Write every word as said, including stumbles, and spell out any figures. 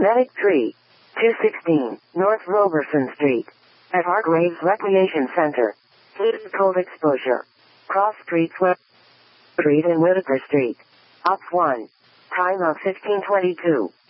Medic three. two sixteen, North Roberson Street. At Hargraves Recreation Center. Heat and cold exposure. Cross Streets West Street and Whitaker Street. Op one. Time of fifteen twenty-two.